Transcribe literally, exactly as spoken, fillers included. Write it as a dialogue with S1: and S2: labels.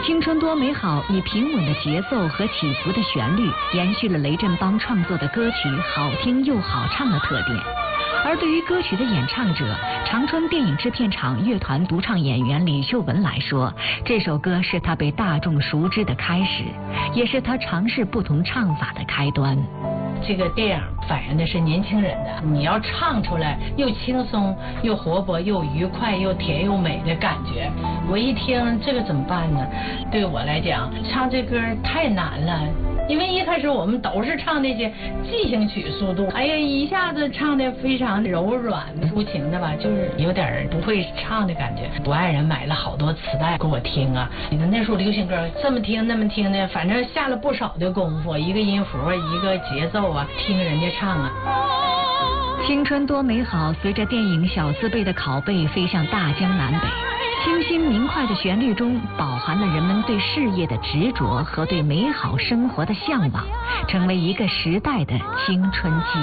S1: 青春多美好以平稳的节奏和起伏的旋律，延续了雷振邦创作的歌曲好听又好唱的特点。而对于歌曲的演唱者，长春电影制片厂乐团独唱演员李秀文来说，这首歌是他被大众熟知的开始，也是他尝试不同唱法的开端。
S2: 这个电影反映的是年轻人的，你要唱出来又轻松又活泼又愉快又甜又美的感觉。我一听这个怎么办呢？对我来讲，唱这歌太难了。因为一开始我们都是唱那些即兴曲速度，哎呀，一下子唱的非常柔软抒情的吧，就是有点不会唱的感觉。我爱人买了好多磁带给我听啊，那时候流行歌这么听那么听的，反正下了不少的功夫，一个音符一个节奏啊，听人家唱啊。
S1: 青春多美好，随着电影小四倍的拷贝飞向大江南北。清新明快的旋律中饱含了人们对事业的执着和对美好生活的向往，成为一个时代的青春记